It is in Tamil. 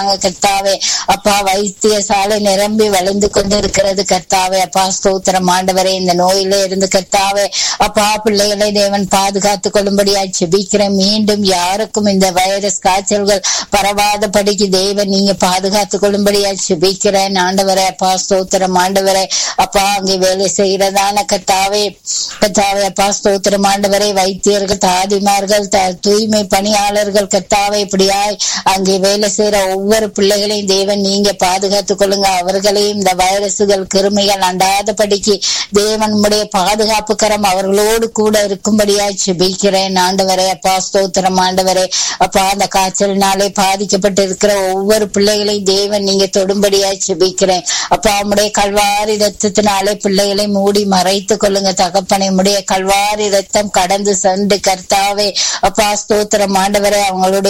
கர்த்தாவே. அப்பா வைத்தியசாலை நிரம்பி வளைந்து கொண்டிருக்கிறது கர்த்தாவே. அப்பா ஸ்தோத்திரம் ஆண்டவரே. இந்த நோயில இருந்து கர்த்தாவே அப்பா பிள்ளைகளை தேவன் பாதுகாத்துக் கொள்ளும்படியா ஜெபிக்கிறேன். மீண்டும் யாருக்கும் இந்த வைரஸ் காய்ச்சல்கள் பரவாத படிக்கு தேவன் நீங்க பாதுகாத்துக் கொள்ளும்படியா ஜெபிக்கிறேன் ஆண்டவரே. அப்பா ஸ்தோத்திரம் ஆண்டவரே. அப்பா அங்கே வேலை செய்யறதான கர்த்தாவே அப்பா ஸ்தோத்திரம் ஆண்டவரே. வைத்தியர்கள், தாதிமார்கள், தூய்மை பணியாளர்கள் கர்த்தாவே இப்படியாய் அங்கே வேலை செய்யற ஒவ்வொரு பிள்ளைகளையும் தேவன் நீங்க பாதுகாத்துக் கொள்ளுங்க. அவர்களையும் இந்த வைரசுகள் கிருமிகள் அண்டாதபடிக்கு தேவன் உடைய பாதுகாப்பு கரம் அவர்களோடு கூட இருக்கும்படியா ஜெபிக்கிறேன் ஆண்டவரே. அப்பா ஸ்தோத்திரம் ஆண்டவரே. அப்பா அந்த காய்ச்சலினாலே பாதிக்கப்பட்டு இருக்கிற ஒவ்வொரு பிள்ளைகளையும் தேவன் நீங்க தொடும்படியா ஜெபிக்கிறேன். அப்பா உடைய கல்வாரி ரத்தத்தினாலே பிள்ளைகளை மூடி மறைத்துக் கொள்ளுங்க தகப்பனை. உடைய கல்வாரி ரத்தம் கடந்து சென்று கர்த்தாவே அப்பா ஸ்தோத்திரம் ஆண்டவரே அவங்களுடைய